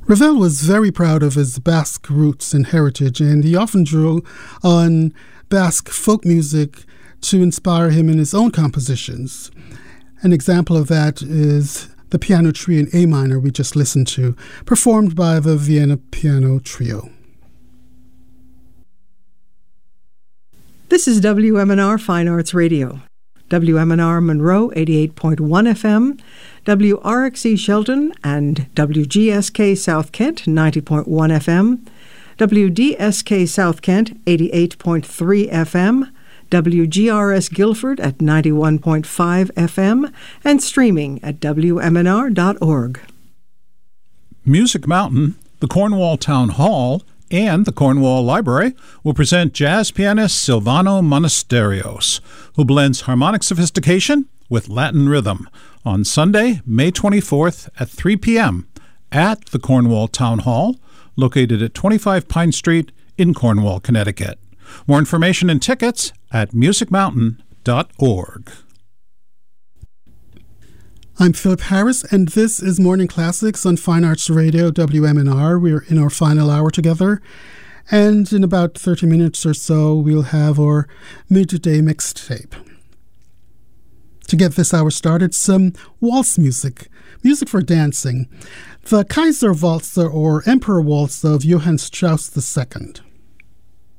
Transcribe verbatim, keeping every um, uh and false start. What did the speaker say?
Ravel was very proud of his Basque roots and heritage, and he often drew on Basque folk music to inspire him in his own compositions. An example of that is the Piano Trio in A minor we just listened to, performed by the Vienna Piano Trio. This is W M N R Fine Arts Radio. W M N R Monroe eighty-eight point one F M, W R X E Shelton and W G S K South Kent ninety point one F M, W D S K South Kent eighty-eight point three F M, W G R S Guilford at ninety-one point five F M, and streaming at W M N R dot org. Music Mountain, the Cornwall Town Hall, and the Cornwall Library will present jazz pianist Silvano Monasterios, who blends harmonic sophistication with Latin rhythm, on Sunday, May twenty-fourth at three p.m. at the Cornwall Town Hall, located at twenty-five Pine Street in Cornwall, Connecticut. More information and tickets at music mountain dot org. I'm Philip Harris, and this is Morning Classics on Fine Arts Radio, W M N R. We're in our final hour together, and in about thirty minutes or so, we'll have our midday mixtape. To get this hour started, some waltz music, music for dancing. The Kaiser Waltz, or Emperor Waltz of Johann Strauss the Second.